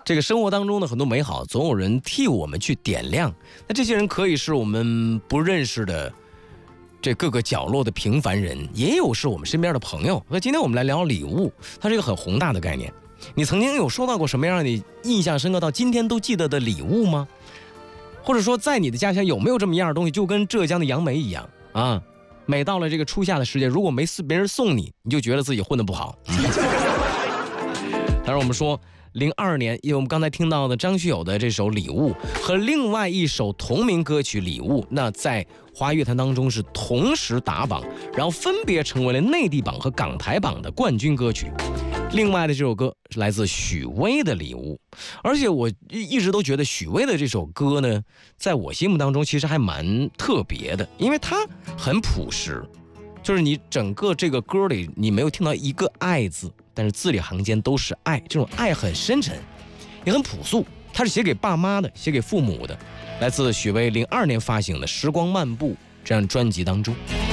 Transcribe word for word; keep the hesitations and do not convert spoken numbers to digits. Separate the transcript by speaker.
Speaker 1: 这个生活当中的很多美好，总有人替我们去点亮。那这些人可以是我们不认识的这各个角落的平凡人，也有是我们身边的朋友。那今天我们来聊礼物，它是一个很宏大的概念。你曾经有收到过什么样让你印象深刻到今天都记得的礼物吗？或者说在你的家乡有没有这么一样东西，就跟浙江的杨梅一样啊？每到了这个初夏的时节，如果没别人送你，你就觉得自己混得不好。当然我们说零二年，因为我们刚才听到的张学友的这首《礼物》和另外一首同名歌曲《礼物》，那在华语乐坛当中是同时打榜，然后分别成为了内地榜和港台榜的冠军歌曲。另外的这首歌是来自许巍的《礼物》，而且我一直都觉得许巍的这首歌呢，在我心目当中其实还蛮特别的，因为它很朴实，就是你整个这个歌里你没有听到一个爱字，但是字里行间都是爱，这种爱很深沉也很朴素，它是写给爸妈的，写给父母的，来自许巍零二年发行的《时光漫步》这样专辑当中。